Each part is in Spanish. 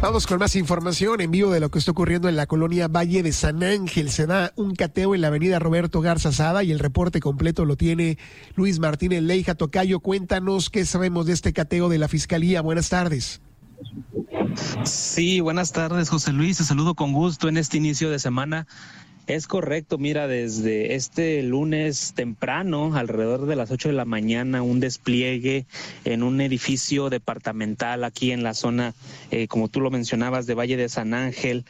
Vamos con más información en vivo de lo que está ocurriendo en la colonia Valle de San Ángel. Se da un cateo en la avenida Roberto Garza Sada y el reporte completo lo tiene Luis Martínez Leija. Tocayo, cuéntanos qué sabemos de este cateo de la Fiscalía. Buenas tardes. Sí, buenas tardes, José Luis. Te saludo con gusto en este inicio de semana. Es correcto, mira, desde este lunes temprano, alrededor de las 8 de la mañana, un despliegue en un edificio departamental aquí en la zona, como tú lo mencionabas, de Valle de San Ángel,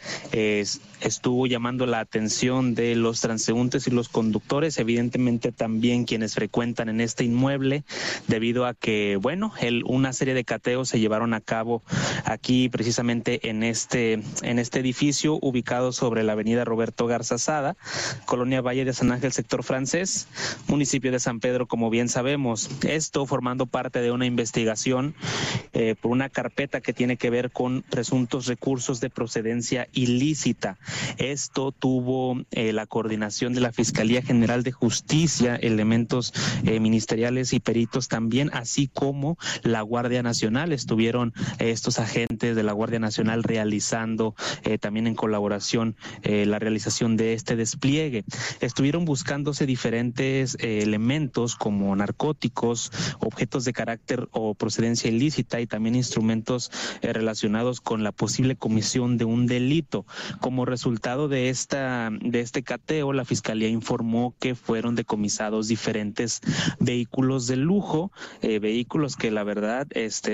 estuvo llamando la atención de los transeúntes y los conductores, evidentemente también quienes frecuentan en este inmueble, debido a que, bueno, una serie de cateos se llevaron a cabo aquí precisamente en este edificio ubicado sobre la avenida Roberto Garza Sada, colonia Valle de San Ángel, sector francés, municipio de San Pedro, como bien sabemos. Esto formando parte de una investigación por una carpeta que tiene que ver con presuntos recursos de procedencia ilícita. Esto tuvo la coordinación de la Fiscalía General de Justicia, elementos ministeriales y peritos también, así como la Guardia Nacional. Estuvieron estos agentes de la Guardia Nacional realizando también en colaboración la realización de este despliegue. Estuvieron buscándose diferentes elementos como narcóticos, objetos de carácter o procedencia ilícita y también instrumentos relacionados con la posible comisión de un delito. Como resultado de este cateo, la Fiscalía informó que fueron decomisados diferentes vehículos de lujo, vehículos que la verdad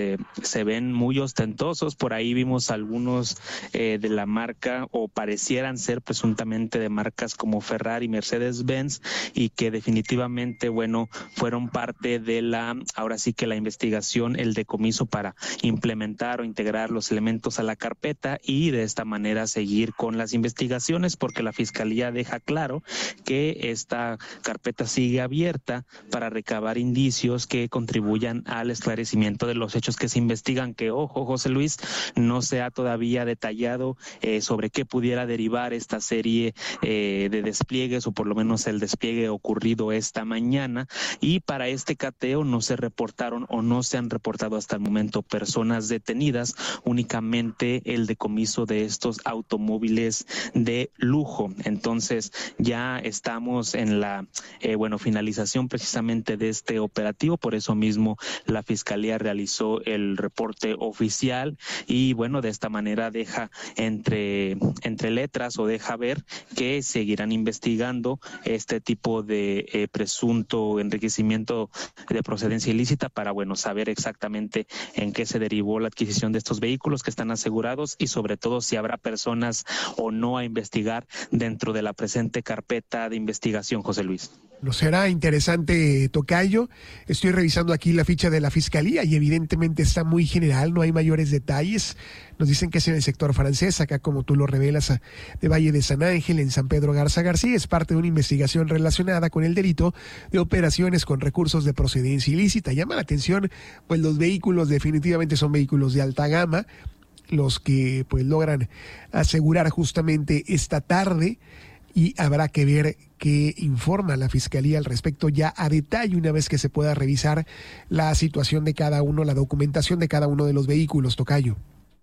se ven muy ostentosos. Por ahí vimos algunos de la marca o parecieran ser presuntamente de marcas como Ferrari, Mercedes-Benz, y que definitivamente, bueno, fueron parte de la investigación, el decomiso para implementar o integrar los elementos a la carpeta y de esta manera seguir con las investigaciones, porque la Fiscalía deja claro que esta carpeta sigue abierta para recabar indicios que contribuyan al esclarecimiento de los hechos que se investigan, que, ojo, José Luis, no se ha todavía detallado sobre qué pudiera derivar esta serie de despliegues, o por lo menos el despliegue ocurrido esta mañana. Y para este cateo no se reportaron o no se han reportado hasta el momento personas detenidas, únicamente el decomiso de estos automóviles de lujo. Entonces ya estamos en la finalización precisamente de este operativo. Por eso mismo la Fiscalía realizó el reporte oficial y bueno, de esta manera deja entre letras, o deja ver que seguirán investigando este tipo de presunto enriquecimiento de procedencia ilícita para, bueno, saber exactamente en qué se derivó la adquisición de estos vehículos que están asegurados y sobre todo si habrá personas o no a investigar dentro de la presente carpeta de investigación, José Luis. Lo será interesante, Tocayo. Estoy revisando aquí la ficha de la Fiscalía y evidentemente está muy general, no hay mayores detalles. Nos dicen que es en el sector francés, acá como tú lo revelas, de Valle de San Ángel, en San Pedro Garza García. Es parte de una investigación relacionada con el delito de operaciones con recursos de procedencia ilícita. Llama la atención, pues los vehículos definitivamente son vehículos de alta gama, los que pues logran asegurar justamente esta tarde, y habrá que ver qué informa la Fiscalía al respecto ya a detalle una vez que se pueda revisar la situación de cada uno, la documentación de cada uno de los vehículos, Tocayo.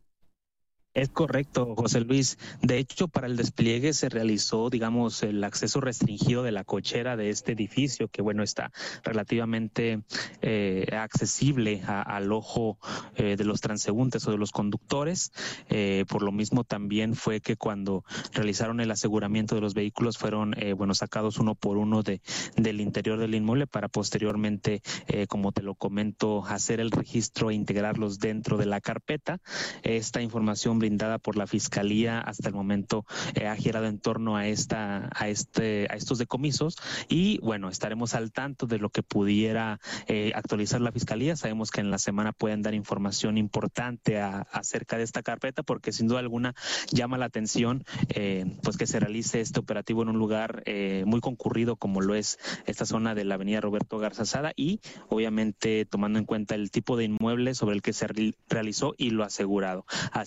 Es correcto, José Luis. De hecho, para el despliegue se realizó, digamos, el acceso restringido de la cochera de este edificio, que bueno, está relativamente accesible al ojo de los transeúntes o de los conductores. Por lo mismo también fue que cuando realizaron el aseguramiento de los vehículos fueron, sacados uno por uno del interior del inmueble para posteriormente, como te lo comento, hacer el registro e integrarlos dentro de la carpeta. Esta información brindada por la Fiscalía hasta el momento ha girado en torno a estos decomisos y bueno, estaremos al tanto de lo que pudiera actualizar la Fiscalía. Sabemos que en la semana pueden dar información importante acerca de esta carpeta, porque sin duda alguna llama la atención pues que se realice este operativo en un lugar muy concurrido como lo es esta zona de la avenida Roberto Garza Sada, y obviamente tomando en cuenta el tipo de inmueble sobre el que se realizó y lo asegurado. Así que estaremos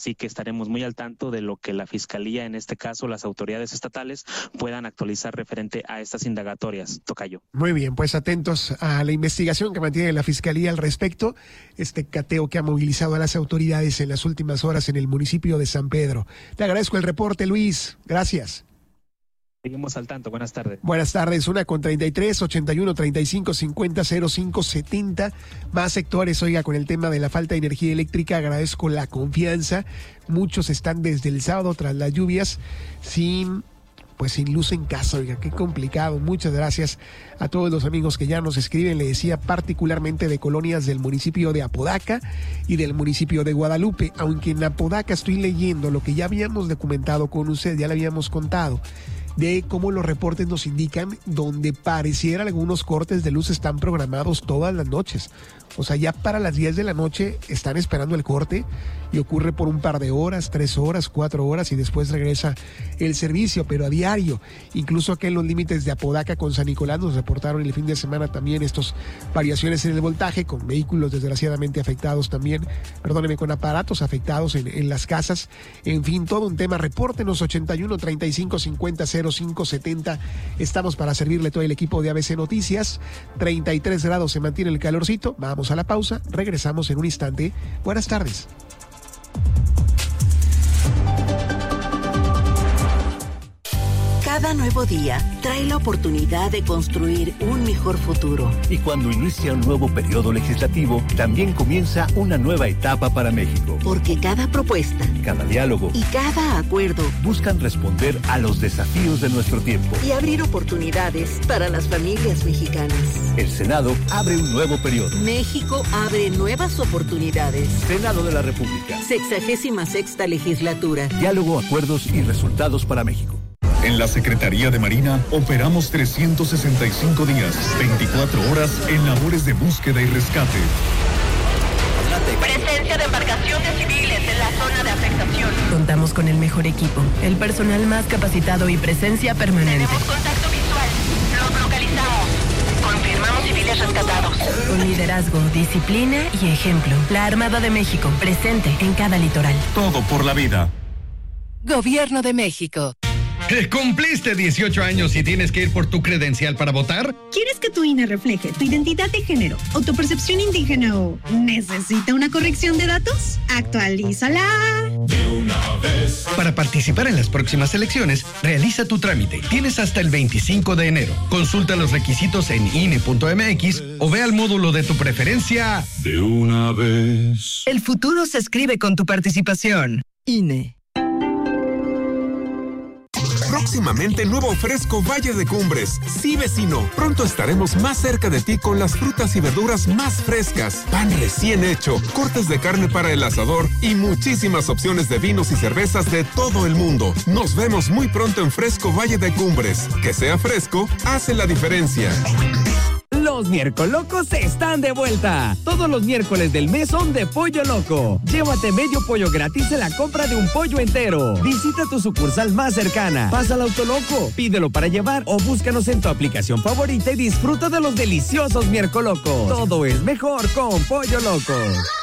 estaremos muy al tanto de lo que la Fiscalía, en este caso las autoridades estatales, puedan actualizar referente a estas indagatorias. Tocayo. Muy bien, pues atentos a la investigación que mantiene la Fiscalía al respecto, este cateo que ha movilizado a las autoridades en las últimas horas en el municipio de San Pedro. Te agradezco el reporte, Luis. Gracias. Seguimos al tanto. Buenas tardes. Buenas tardes. 1:33, 81 35 50 05 70. Más sectores, oiga, con el tema de la falta de energía eléctrica, agradezco la confianza. Muchos están desde el sábado tras las lluvias sin luz en casa, oiga, qué complicado. Muchas gracias a todos los amigos que ya nos escriben, le decía, particularmente de colonias del municipio de Apodaca y del municipio de Guadalupe, aunque en Apodaca estoy leyendo lo que ya habíamos documentado con usted, ya le habíamos contado, de cómo los reportes nos indican donde pareciera algunos cortes de luz están programados todas las noches. O sea, ya para las 10 de la noche están esperando el corte y ocurre por un par de horas, 3 horas, 4 horas y después regresa el servicio, pero a diario. Incluso aquí en los límites de Apodaca con San Nicolás nos reportaron el fin de semana también estas variaciones en el voltaje, con vehículos desgraciadamente afectados también, con aparatos afectados en las casas. En fin, todo un tema. Repórtenos 81 35 50 05 70. Estamos para servirle todo el equipo de ABC Noticias. 33 grados se mantiene el calorcito. Vamos a la pausa, regresamos en un instante. Buenas tardes. Cada nuevo día trae la oportunidad de construir un mejor futuro. Y cuando inicia un nuevo periodo legislativo, también comienza una nueva etapa para México. Porque cada propuesta, cada diálogo y cada acuerdo buscan responder a los desafíos de nuestro tiempo y abrir oportunidades para las familias mexicanas. El Senado abre un nuevo periodo. México abre nuevas oportunidades. Senado de la República. 66ª legislatura. Diálogo, acuerdos y resultados para México. En la Secretaría de Marina operamos 365 días, 24 horas en labores de búsqueda y rescate. Presencia de embarcaciones civiles en la zona de afectación. Contamos con el mejor equipo, el personal más capacitado y presencia permanente. Tenemos contacto visual. Los localizamos. Confirmamos civiles rescatados. Con liderazgo, disciplina y ejemplo. La Armada de México, presente en cada litoral. Todo por la vida. Gobierno de México. ¿Cumpliste 18 años y tienes que ir por tu credencial para votar? ¿Quieres que tu INE refleje tu identidad de género o tu percepción indígena o necesita una corrección de datos? ¡Actualízala! De una vez. Para participar en las próximas elecciones, realiza tu trámite. Tienes hasta el 25 de enero. Consulta los requisitos en INE.mx o ve al módulo de tu preferencia. De una vez. El futuro se escribe con tu participación. INE. Próximamente nuevo Fresco Valle de Cumbres. Sí, vecino, pronto estaremos más cerca de ti con las frutas y verduras más frescas, pan recién hecho, cortes de carne para el asador y muchísimas opciones de vinos y cervezas de todo el mundo. Nos vemos muy pronto en Fresco Valle de Cumbres. Que sea fresco, hace la diferencia. Los Miércolocos están de vuelta. Todos los miércoles del mes son de Pollo Loco. Llévate medio pollo gratis en la compra de un pollo entero. Visita tu sucursal más cercana. Pasa al Autoloco, pídelo para llevar o búscanos en tu aplicación favorita y disfruta de los deliciosos Miércolocos. Todo es mejor con Pollo Loco.